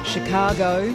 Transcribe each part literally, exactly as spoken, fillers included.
Chicago,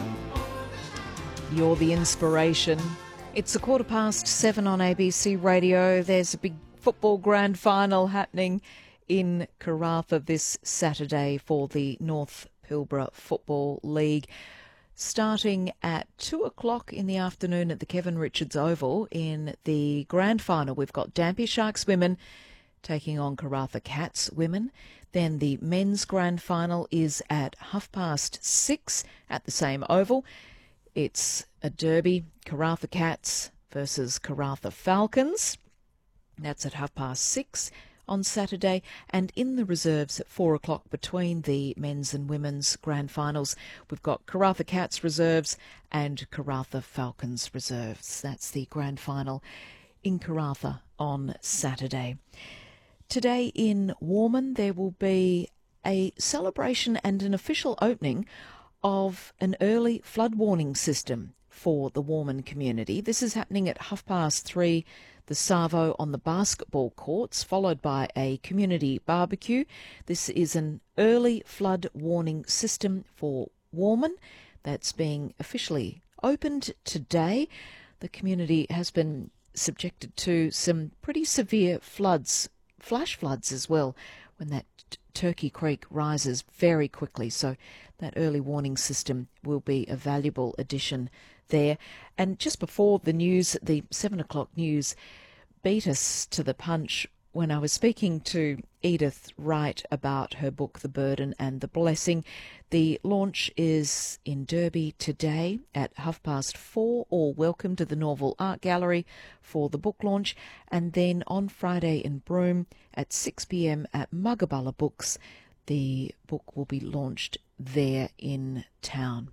you're the inspiration. It's a quarter past seven on A B C Radio. There's a big football grand final happening in Karratha this Saturday for the North Pilbara Football League. Starting at two o'clock in the afternoon at the Kevin Richards Oval in the grand final, we've got Dampier Sharks women taking on Karratha Cats women. Then the men's grand final is at half past six at the same oval. It's a derby, Karratha Cats versus Karratha Falcons. That's at half past six on Saturday. And in the reserves at four o'clock between the men's and women's grand finals, we've got Karratha Cats reserves and Karratha Falcons reserves. That's the grand final in Karratha on Saturday. Today in Warman, there will be a celebration and an official opening of an early flood warning system for the Warman community. This is happening at half past three, the Savo on the basketball courts, followed by a community barbecue. This is an early flood warning system for Warman that's being officially opened today. The community has been subjected to some pretty severe floods, flash floods as well, when that t- Turkey Creek rises very quickly. So that early warning system will be a valuable addition there. And just before the news, the seven o'clock news beat us to the punch when I was speaking to Edith Wright about her book, The Burden and the Blessing. The launch is in Derby today at half past four. All welcome to the Norval Art Gallery for the book launch. And then on Friday in Broome at six p.m. at Muggaballa Books, the book will be launched there in town.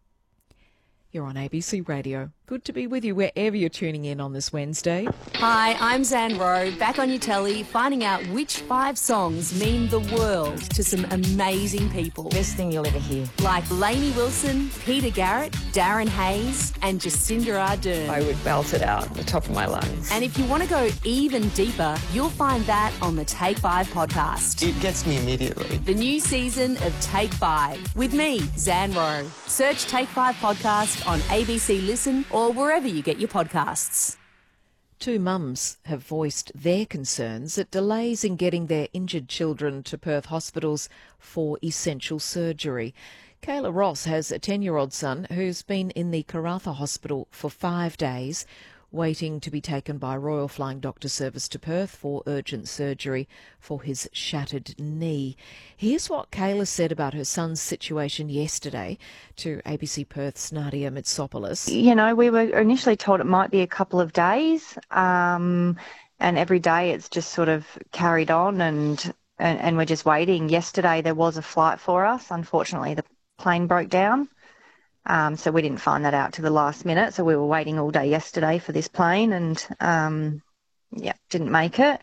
You're on A B C Radio. Good to be with you wherever you're tuning in on this Wednesday. Hi, I'm Zan Rowe, back on your telly, finding out which five songs mean the world to some amazing people. Best thing you'll ever hear. Like Lainey Wilson, Peter Garrett, Darren Hayes and Jacinda Ardern. I would belt it out at the top of my lungs. And if you want to go even deeper, you'll find that on the Take Five podcast. It gets me immediately. The new season of Take Five with me, Zan Rowe. Search Take Five podcast on A B C Listen or wherever you get your podcasts. Two mums have voiced their concerns at delays in getting their injured children to Perth hospitals for essential surgery. Kayla Ross has a ten-year-old son who's been in the Karratha hospital for five days, waiting to be taken by Royal Flying Doctor Service to Perth for urgent surgery for his shattered knee. Here's what Kayla said about her son's situation yesterday to A B C Perth's Nadia Mitsopoulos. You know, we were initially told it might be a couple of days, um, and every day it's just sort of carried on and, and, and we're just waiting. Yesterday there was a flight for us. Unfortunately, the plane broke down. Um, so we didn't find that out to the last minute. So we were waiting all day yesterday for this plane and, um, yeah, didn't make it.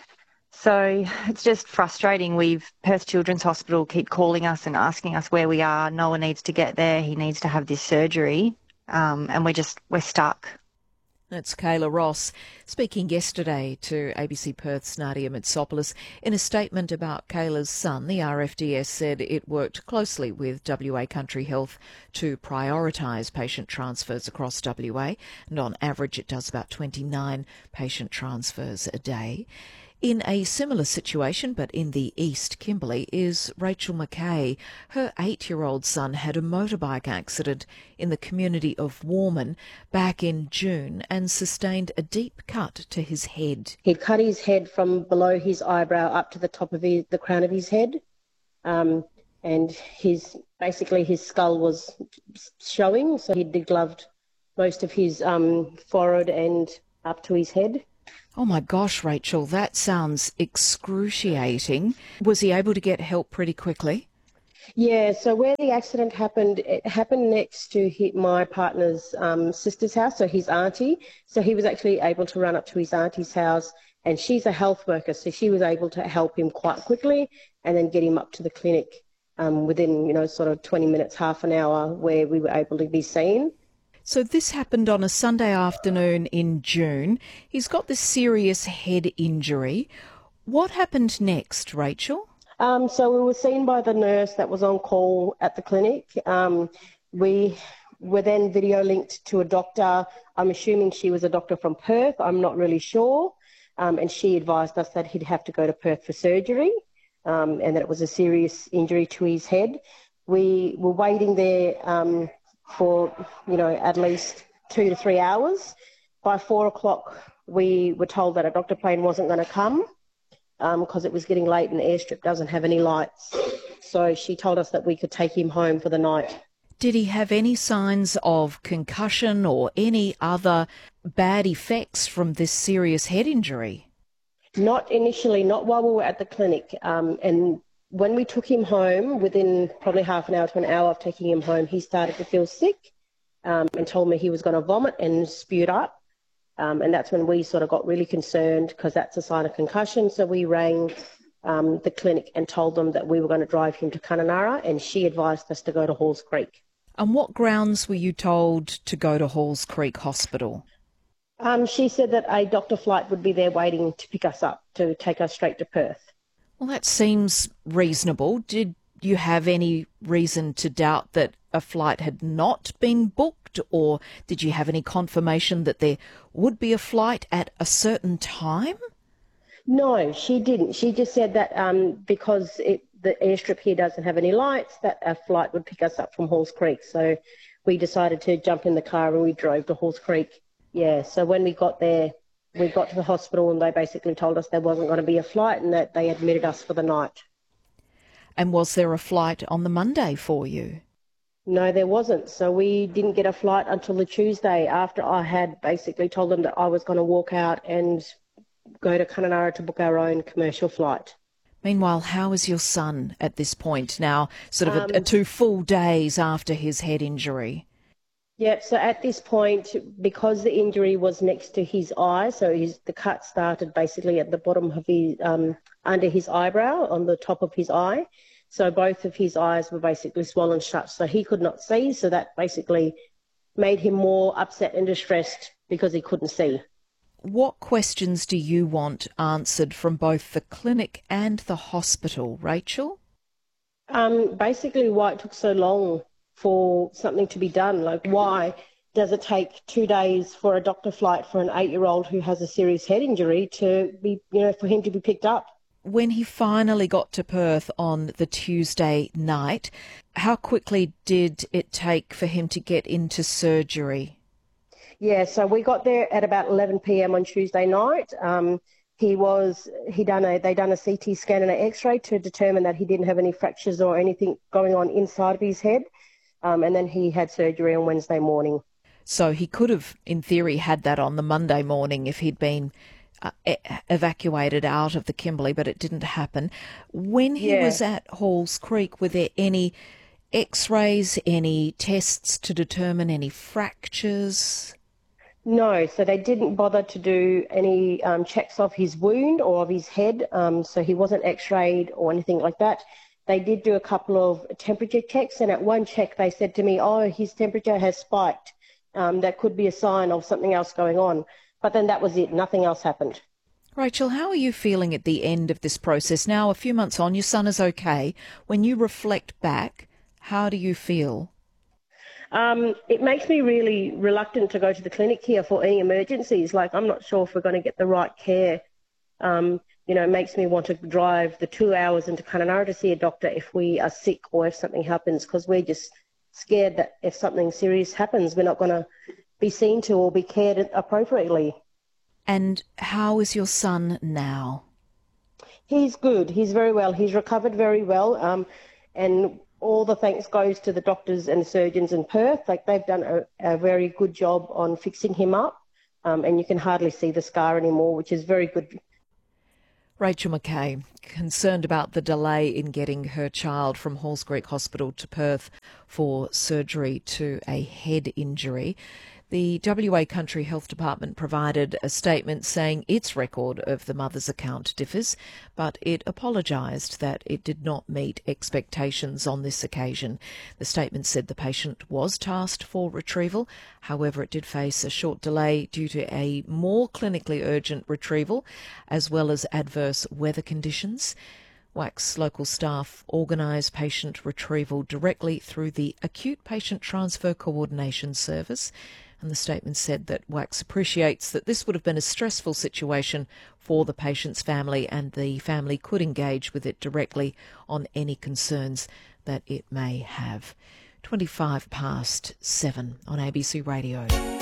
So it's just frustrating. We've, Perth Children's Hospital keep calling us and asking us where we are. Noah needs to get there. He needs to have this surgery. Um, and we're just, we're stuck. That's Kayla Ross speaking yesterday to A B C Perth's Nadia Mitsopoulos. In a statement about Kayla's son, the R F D S said it worked closely with W A Country Health to prioritise patient transfers across W A, and on average it does about twenty-nine patient transfers a day. In a similar situation, but in the East Kimberley, is Rachel McKay. Her eight-year-old son had a motorbike accident in the community of Warman back in June and sustained a deep cut to his head. He'd cut his head from below his eyebrow up to the top of his, the crown of his head, um, and his basically his skull was showing, so he'd degloved most of his um, forehead and up to his head. Oh my gosh, Rachel, that sounds excruciating. Was he able to get help pretty quickly? Yeah, so where the accident happened, it happened next to his, my partner's um, sister's house, so his auntie. So he was actually able to run up to his auntie's house, and she's a health worker, so she was able to help him quite quickly and then get him up to the clinic um, within, you know, sort of twenty minutes, half an hour, where we were able to be seen. So this happened on a Sunday afternoon in June. He's got this serious head injury. What happened next, Rachel? Um, so we were seen by the nurse that was on call at the clinic. Um, we were then video linked to a doctor. I'm assuming she was a doctor from Perth. I'm not really sure. Um, and she advised us that he'd have to go to Perth for surgery, um, and that it was a serious injury to his head. We were waiting there um, for, you know, at least two to three hours. By four o'clock, we were told that a doctor plane wasn't going to come because um, it was getting late and the airstrip doesn't have any lights. So she told us that we could take him home for the night. Did he have any signs of concussion or any other bad effects from this serious head injury? Not initially, not while we were at the clinic. Um, and when we took him home, within probably half an hour to an hour of taking him home, he started to feel sick um, and told me he was going to vomit and spewed up. Um, and that's when we sort of got really concerned because that's a sign of concussion. So we rang um, the clinic and told them that we were going to drive him to Kununurra, and she advised us to go to Halls Creek. On what grounds were you told to go to Halls Creek Hospital? Um, she said that a doctor flight would be there waiting to pick us up, to take us straight to Perth. Well, that seems reasonable. Did you have any reason to doubt that a flight had not been booked, or did you have any confirmation that there would be a flight at a certain time? No, she didn't. She just said that um, because it, the airstrip here doesn't have any lights, that a flight would pick us up from Halls Creek. So we decided to jump in the car and we drove to Halls Creek. Yeah, so when we got there, we got to the hospital and they basically told us there wasn't going to be a flight and that they admitted us for the night. And was there a flight on the Monday for you? No, there wasn't. So we didn't get a flight until the Tuesday after I had basically told them that I was going to walk out and go to Kununurra to book our own commercial flight. Meanwhile, how is your son at this point now, sort of Um, a, a two full days after his head injury? Yeah, so at this point, because the injury was next to his eye, so his, the cut started basically at the bottom of his, um, under his eyebrow, on the top of his eye. So both of his eyes were basically swollen shut, so he could not see. So that basically made him more upset and distressed because he couldn't see. What questions do you want answered from both the clinic and the hospital, Rachel? Um, basically why it took so long for something to be done. Like, why does it take two days for a doctor flight for an eight-year-old who has a serious head injury to be, you know, for him to be picked up? When he finally got to Perth on the Tuesday night, how quickly did it take for him to get into surgery? Yeah, so we got there at about eleven p.m. on Tuesday night. Um, he was he done a they done a C T scan and an X-ray to determine that he didn't have any fractures or anything going on inside of his head, um, and then he had surgery on Wednesday morning. So he could have, in theory, had that on the Monday morning if he'd been uh, e- evacuated out of the Kimberley, but it didn't happen. When he Yeah. was at Halls Creek, were there any X-rays, any tests to determine any fractures? No, so they didn't bother to do any um, checks of his wound or of his head, um, so he wasn't X-rayed or anything like that. They did do a couple of temperature checks, and at one check they said to me, oh, his temperature has spiked. Um, that could be a sign of something else going on. But then that was it. Nothing else happened. Rachel, how are you feeling at the end of this process? Now, a few months on, your son is okay. When you reflect back, how do you feel? Um, it makes me really reluctant to go to the clinic here for any emergencies. Like, I'm not sure if we're going to get the right care. Um, you know, it makes me want to drive the two hours into Kununurra to see a doctor if we are sick or if something happens, because we're just scared that if something serious happens, we're not going to be seen to or be cared appropriately. And how is your son now? He's good. He's very well. He's recovered very well. Um, and all the thanks goes to the doctors and surgeons in Perth. Like, they've done a, a very good job on fixing him up. Um, and you can hardly see the scar anymore, which is very good. Rachel McKay, concerned about the delay in getting her child from Halls Creek Hospital to Perth for surgery to a head injury. The W A Country Health Department provided a statement saying its record of the mother's account differs, but it apologised that it did not meet expectations on this occasion. The statement said the patient was tasked for retrieval. However, it did face a short delay due to a more clinically urgent retrieval, as well as adverse weather conditions. W A C's local staff organise patient retrieval directly through the Acute Patient Transfer Coordination Service, and the statement said that W A C appreciates that this would have been a stressful situation for the patient's family, and the family could engage with it directly on any concerns that it may have. twenty-five past seven on A B C Radio.